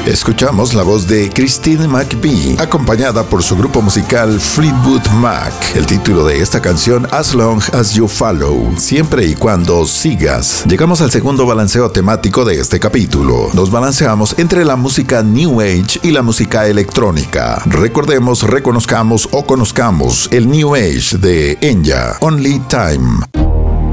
Escuchamos la voz de Christine McVie, acompañada por su grupo musical Fleetwood Mac. El título de esta canción, As Long As You Follow, siempre y cuando sigas. Llegamos al segundo balanceo temático de este capítulo. Nos balanceamos entre la música New Age y la música electrónica. Recordemos, reconozcamos o conozcamos el New Age de Enya, Only Time.